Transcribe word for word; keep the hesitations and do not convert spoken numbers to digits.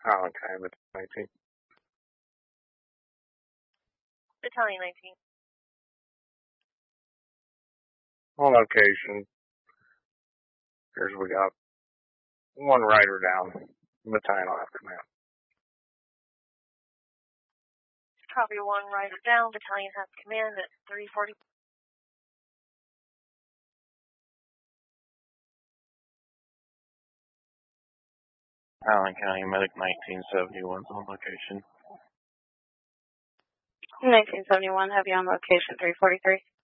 Oh, okay, but nineteen. Battalion nineteen. On location. Here's we got one rider down. Battalion will have command. Copy, one rider down. Battalion has command at three forty. Allen County Medic nineteen seventy-one on location. nineteen seventy-one, heavy on location, three forty-three.